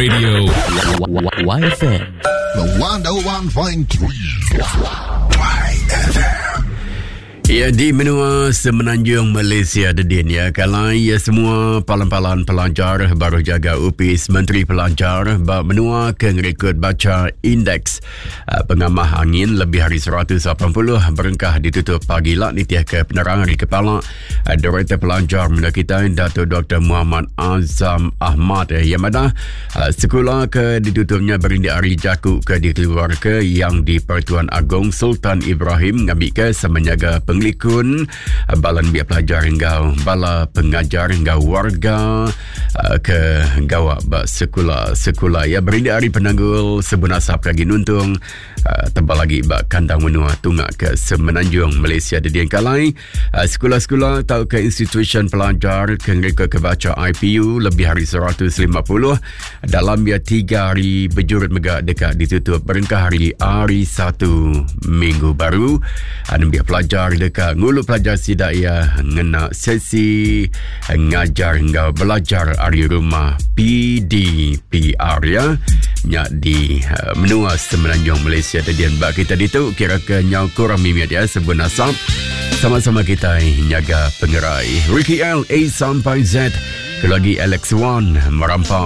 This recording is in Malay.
Radio YFM. The 101.3 YFM. Ya, di menua Semenanjung Malaysia Dedin ya. Kalau ya semua palan-palan pelajar baru jaga UPIS Menteri Pelajar menua ke rekod baca indeks pengamah angin lebih hari 180 berengkah ditutup pagi lah nitiah ke penerangan di kepala Direktur Pelajar Menua kita Dato' Dr. Muhammad Azam Ahmad yang mana sekolah ke ditutupnya berindi hari jakuk ke dikeluar ke yang di Pertuan Agong Sultan Ibrahim ngambil ke semenjaga penglikun balan biar pelajar hingga bala pengajar hingga warga ke gawak sekolah ya berindi hari penanggul sebunasap lagi nuntung tebal lagi bak kandang menua tungak ke Semenanjung Malaysia di kalai sekolah-sekolah atau ke institusi pelajar ke mereka kebaca IPU lebih hari 150 dalam ya 3 hari berjurut megak dekat ditutup berengkah hari 1 minggu baru biar pelajar dekat ngulu pelajar sidak ia ngena sesi ngajar hingga belajar hari rumah PDPR ya nyak di menua Semenanjung Malaysia tadi bak kita ditu kira ke nyau kurang mimit ya sebut nasab sama-sama kita nyaga pengerai Ricky L A sampai Z lagi Alex Wan merampau